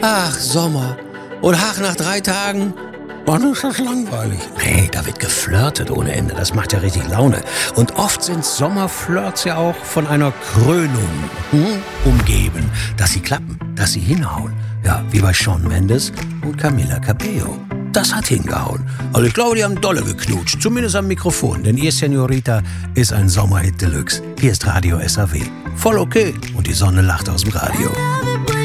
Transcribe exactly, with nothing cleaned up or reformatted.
Ach, Sommer. Und ach, nach drei Tagen? Wann ist das langweilig? Nee, da wird geflirtet ohne Ende. Das macht ja richtig Laune. Und oft sind Sommerflirts ja auch von einer Krönung hm, umgeben. Dass sie klappen, dass sie hinhauen. Ja, wie bei Shawn Mendes und Camila Cabello. Das hat hingehauen. Also ich glaube, die haben dolle geknutscht. Zumindest am Mikrofon. Denn ihr Senorita ist ein Sommerhit Deluxe. Hier ist Radio S A W. Voll okay. Und die Sonne lacht aus dem Radio.